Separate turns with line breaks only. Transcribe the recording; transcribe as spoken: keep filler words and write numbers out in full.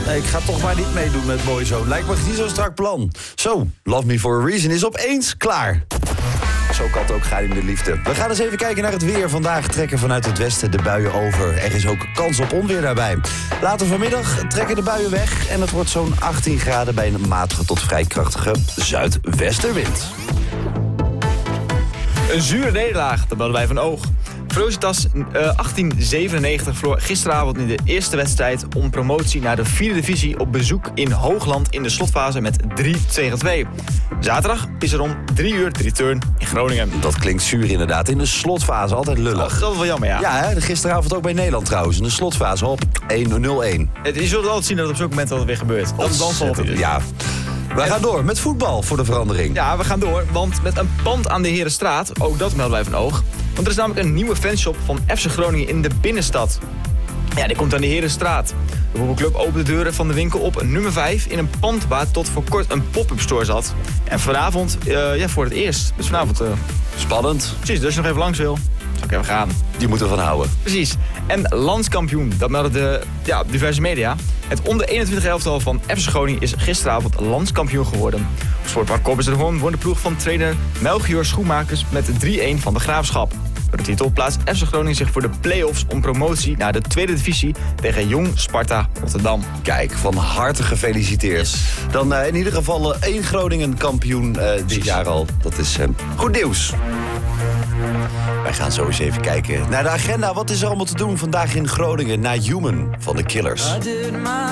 Nee, ik ga toch maar niet meedoen met Boyzone. Lijkt me niet zo'n strak plan. Zo, Love Me For A Reason is opeens klaar. Zo kan het ook gaan in de liefde. We gaan eens even kijken naar het weer. Vandaag trekken vanuit het westen de buien over. Er is ook kans op onweer daarbij. Later vanmiddag trekken de buien weg. En het wordt zo'n achttien graden bij een matige tot vrij krachtige zuidwestenwind.
Een zure nederlaag, dat melden wij van Oog. Velocitas uh, achttien zevenennegentig verloor gisteravond in de eerste wedstrijd om promotie naar de vierde divisie op bezoek in Hoogland in de slotfase met drie tegen twee. Zaterdag is er om drie uur de return in Groningen.
Dat klinkt zuur inderdaad. In de slotfase, altijd lullig.
Oh, dat is wel jammer, ja.
Ja, hè? Gisteravond ook bij Nederland trouwens. In de slotfase op één nul een.
Het, je zult altijd zien dat het op zo'n moment altijd weer gebeurt. Dat is dan valt het.
Ja. We gaan door met voetbal voor de verandering.
Ja, we gaan door, want met een pand aan de Herenstraat, ook dat melden wij van Oog. Want er is namelijk een nieuwe fanshop van F C Groningen in de binnenstad. Ja, die komt aan de Herenstraat. De voetbalclub opent de deuren van de winkel op nummer vijf... in een pand waar tot voor kort een pop-up store zat. En vanavond, uh, ja, voor het eerst. Dus vanavond... Uh...
Spannend.
Precies, dus als je nog even langs wil, zal ik even gaan.
Die moeten we van houden.
Precies. En landskampioen, dat melden de ja, diverse media. Het onder eenentwintig elftal van F C Groningen is gisteravond landskampioen geworden. Op Sportpark Kobbense won de ploeg van trainer Melchior Schoenmakers met drie-een van de Graafschap. Door de titel plaatst F C Groningen zich voor de play-offs om promotie naar de tweede divisie tegen Jong Sparta Rotterdam.
Kijk, van harte gefeliciteerd. Dan uh, in ieder geval uh, één Groningen kampioen uh, dit jaar al. Dat is uh, goed nieuws. Wij gaan zo eens even kijken naar de agenda. Wat is er allemaal te doen vandaag in Groningen? Naar Human van de Killers.